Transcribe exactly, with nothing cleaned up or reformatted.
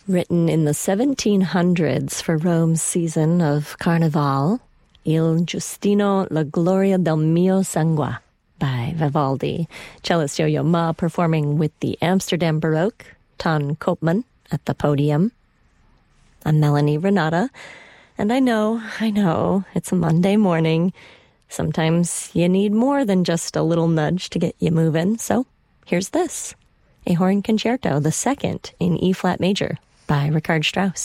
Written in the seventeen hundreds for Rome's season of Carnival, Il Giustino, La Gloria del mio sangue by Vivaldi. Cellist Yo-Yo Ma performing with the Amsterdam Baroque, Ton Koopman at the podium. I'm Melanie Renata, and I know, I know, it's a Monday morning. Sometimes you need more than just a little nudge to get you moving, so here's this. A horn concerto, the second in E-flat major by Richard Strauss.